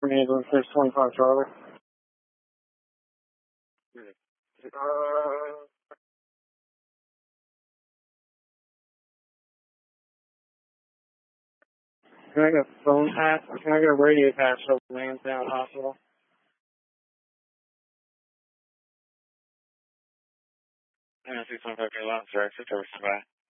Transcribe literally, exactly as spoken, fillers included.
Ambulance six twenty-five Charlie. Uh, can I get a phone pass? Can I get a radio pass for Lansdowne Hospital? Yeah, six twenty-five Charlie, sorry, six over, bye.